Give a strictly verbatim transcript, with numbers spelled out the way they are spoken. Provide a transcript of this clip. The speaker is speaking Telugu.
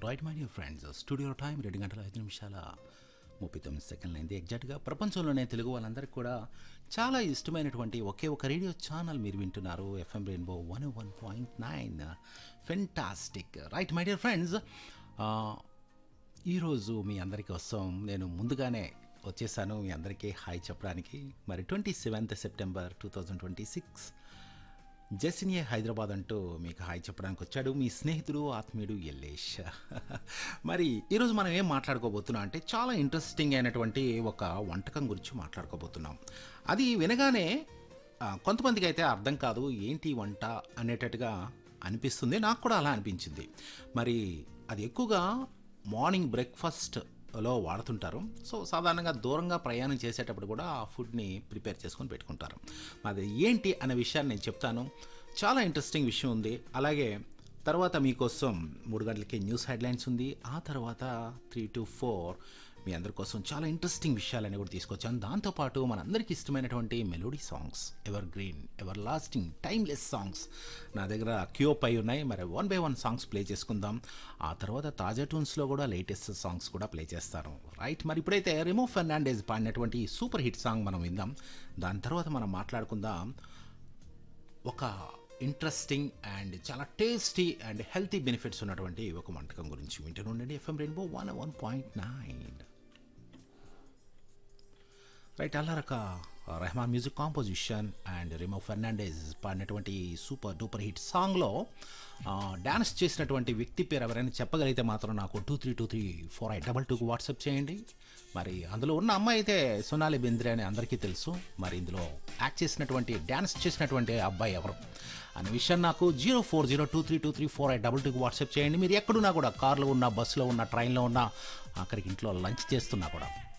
Right my dear friends, studio time రెండు గంటల ఐదు నిమిషాల ముప్పై తొమ్మిది సెకండ్లు అయింది. ఎగ్జాక్ట్గా ప్రపంచంలోనే తెలుగు వాళ్ళందరికీ కూడా చాలా ఇష్టమైనటువంటి ఒకే ఒక రేడియో ఛానల్ మీరు వింటున్నారు, FM rainbow one one point nine. Fantastic. Right my dear friends, ఈరోజు మీ అందరి కోసం నేను ముందుగానే వచ్చేసాను మీ అందరికీ హాయ్ చెప్పడానికి. మరి twenty seventh September two thousand twenty six జెసినియే Hyderabad అంటూ మీకు హాయ్ చెప్పడానికి వచ్చాడు మీ స్నేహితుడు ఆత్మీయుడు ఎల్లేష్. మరి ఈరోజు మనం ఏం మాట్లాడుకోబోతున్నాం అంటే చాలా ఇంట్రెస్టింగ్ అయినటువంటి ఒక వంటకం గురించి మాట్లాడుకోబోతున్నాం. అది వినగానే కొంతమందికి అయితే అర్థం కాదు, ఏంటి వంట అనేటట్టుగా అనిపిస్తుంది. నాకు కూడా అలా అనిపించింది. మరి అది ఎక్కువగా మార్నింగ్ బ్రేక్ఫాస్ట్ లో వాడుతుంటారు. సో సాధారణంగా దూరంగా ప్రయాణం చేసేటప్పుడు కూడా ఆ ఫుడ్ని ప్రిపేర్ చేసుకొని పెట్టుకుంటారు. అది ఏంటి అనే విషయాన్ని నేను చెప్తాను. చాలా ఇంట్రెస్టింగ్ విషయం ఉంది. అలాగే తర్వాత మీకోసం మూడు గంటలకి న్యూస్ హెడ్లైన్స్ ఉంది. ఆ తర్వాత త్రీ టు ఫోర్ మీ అందరి కోసం చాలా ఇంట్రెస్టింగ్ విషయాలన్నీ కూడా తీసుకొచ్చాను. దాంతోపాటు మనందరికీ ఇష్టమైనటువంటి melody songs, ever green, ever lasting, timeless songs నా దగ్గర క్యూ పై ఉన్నాయి. మరి one by one songs play చేసుకుందాం. ఆ తర్వాత తాజా ట్యూన్స్లో కూడా లేటెస్ట్ సాంగ్స్ కూడా ప్లే చేస్తాను. రైట్, మరి ఇప్పుడైతే రెమో ఫెర్నాండెజ్ పాడినటువంటి సూపర్ హిట్ సాంగ్ మనం విందాం. దాని తర్వాత మనం మాట్లాడుకుందాం ఒక ఇంట్రెస్టింగ్ అండ్ చాలా టేస్టీ అండ్ హెల్తీ బెనిఫిట్స్ ఉన్నటువంటి ఒక వంటకం గురించి. వింటూ ఉండండి FM rainbow one one point nine. Right, అల్లరక Rahman music composition and Remo Fernandez పాడినటువంటి సూపర్ డూపర్ హిట్ సాంగ్లో డ్యాన్స్ చేసినటువంటి వ్యక్తి పేరు ఎవరైనా చెప్పగలిగితే మాత్రం నాకు two three two three four ఐట్ double టూకి వాట్సాప్ చేయండి. మరి అందులో ఉన్న అమ్మాయి అయితే సోనాలి బెంద్రే అని అందరికీ తెలుసు. మరి ఇందులో యాక్ట్ చేసినటువంటి డ్యాన్స్ చేసినటువంటి అబ్బాయి ఎవరు అనే విషయం నాకు zero four zero two three two three four ఐట్ double టూకి వాట్సాప్ చేయండి. మీరు ఎక్కడున్నా కూడా, కార్లో ఉన్నా, బస్సులో ఉన్నా, ట్రైన్లో ఉన్నా, అక్కడికి ఇంట్లో లంచ్ చేస్తున్నా కూడా